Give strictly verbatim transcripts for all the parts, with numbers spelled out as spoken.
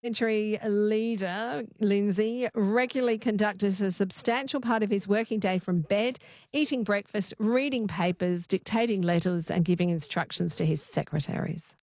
Century leader, Lindsay, regularly conducted a substantial part of his working day from bed, eating breakfast, reading papers, dictating letters and giving instructions to his secretaries.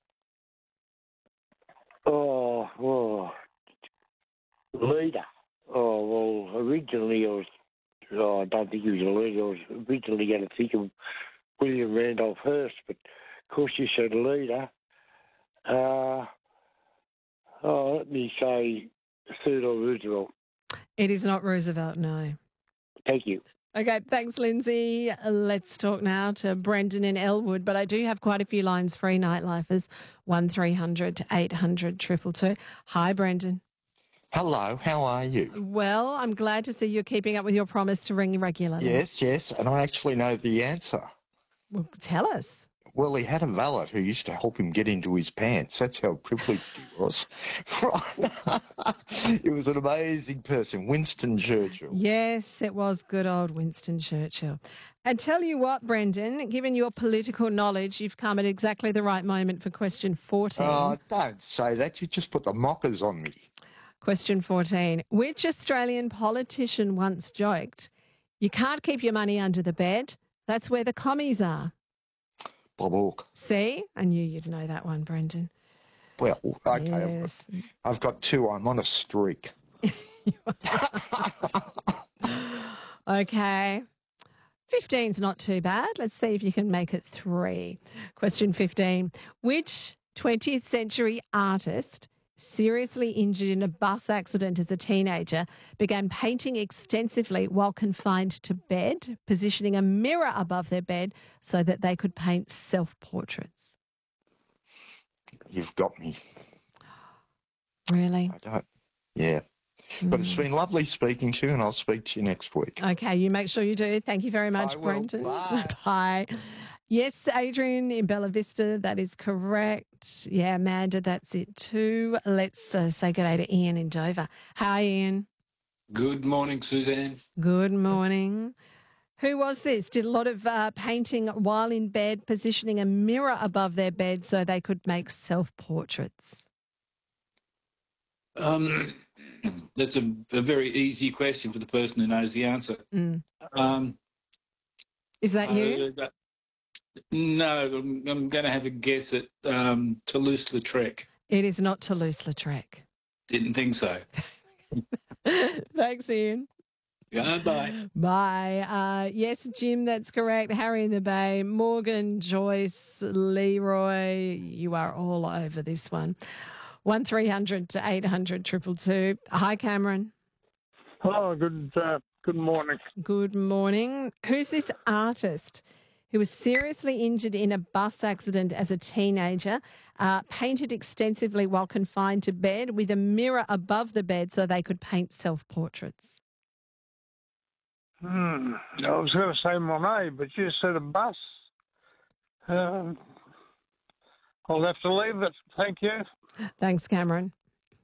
Oh, oh, leader. Oh, well, originally I was, oh, I don't think he was a leader. I was originally going to think of William Randolph Hearst, but of course you said leader. Uh, oh, let me say Theodore Roosevelt. It is not Roosevelt, no. Thank you. Okay, thanks, Lindsay. Let's talk now to Brendan in Elwood, but I do have quite a few lines free, Nightlifers, one three hundred eight hundred two two two. Hi, Brendan. Hello, how are you? Well, I'm glad to see you're keeping up with your promise to ring regularly. Yes, yes, and I actually know the answer. Well, tell us. Well, he had a valet who used to help him get into his pants. That's how privileged he was. He was an amazing person, Winston Churchill. Yes, it was good old Winston Churchill. And tell you what, Brendan, given your political knowledge, you've come at exactly the right moment for question fourteen. Oh, don't say that. You just put the mockers on me. Question fourteen. Which Australian politician once joked, "You can't keep your money under the bed. That's where the commies are"? Bob Hawke. See? I knew you'd know that one, Brendan. Well, okay. Yes. I've, got, I've got two. I'm on a streak. Okay. fifteen's not too bad. Let's see if you can make it three. Question fifteen. Which twentieth century artist, seriously injured in a bus accident as a teenager, began painting extensively while confined to bed, positioning a mirror above their bed so that they could paint self-portraits? You've got me. Really? I don't. Yeah. Mm. But it's been lovely speaking to you, and I'll speak to you next week. Okay, you make sure you do. Thank you very much, I will. Brendan. Bye. Bye. Yes, Adrian in Bella Vista, that is correct. Yeah, Amanda, that's it too. Let's uh, say good day to Ian in Dover. Hi, Ian. Good morning, Suzanne. Good morning. Who was this? Did a lot of uh, painting while in bed, positioning a mirror above their bed so they could make self-portraits. Um, that's a, a very easy question for the person who knows the answer. Mm. Um, is that you? Uh, no, I'm, I'm going to have a guess at um, Toulouse-Lautrec. It is not Toulouse-Lautrec. Didn't think so. Thanks, Ian. Yeah, bye. Bye. Uh, yes, Jim, that's correct. Harry in the Bay, Morgan, Joyce, Leroy, you are all over this one. one three hundred to eight hundred two two two. Hi, Cameron. Hello, good, uh, good morning. Good morning. Who's this artist who was seriously injured in a bus accident as a teenager, uh, painted extensively while confined to bed with a mirror above the bed so they could paint self-portraits? Hmm. I was going to say Monet, but you said a bus. Um, I'll have to leave it. Thank you. Thanks, Cameron.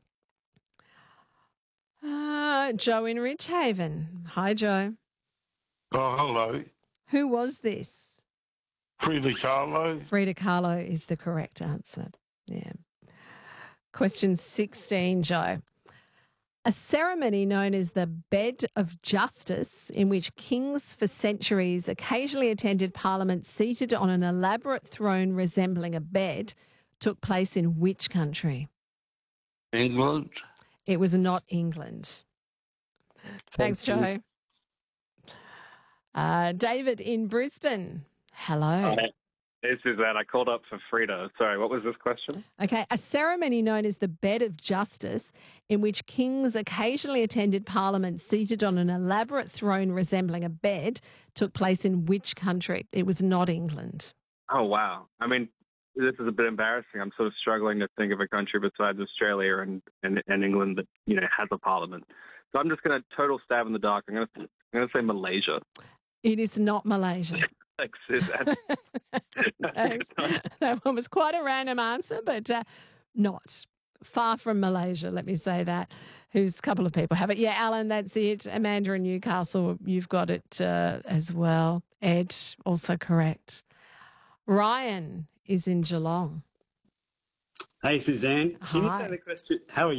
Uh, Joe in Ridgehaven. Hi, Joe. Oh, hello. Who was this? Frida Kahlo. Frida Kahlo is the correct answer. Yeah. Question sixteen, Joe. A ceremony known as the Bed of Justice, in which kings for centuries occasionally attended Parliament seated on an elaborate throne resembling a bed, took place in which country? England. It was not England. Thanks, Joe. Uh, David in Brisbane. Hello. Hi. Hey, Suzanne. I called up for Frida. Sorry, what was this question? Okay, a ceremony known as the Bed of Justice, in which kings occasionally attended Parliament seated on an elaborate throne resembling a bed, took place in which country? It was not England. Oh, wow. I mean, this is a bit embarrassing. I'm sort of struggling to think of a country besides Australia and, and, and England that, you know, has a parliament. So I'm just going to total stab in the dark. I'm going to I'm going to say Malaysia. It is not Malaysia. Thanks, Suzanne. Thanks. That one was quite a random answer, but uh, not. Far from Malaysia, let me say that. Who's a couple of people have it. Yeah, Alan, that's it. Amanda in Newcastle, you've got it uh, as well. Ed, also correct. Ryan is in Geelong. Hey, Suzanne. Can you Hi. say the question? How are you?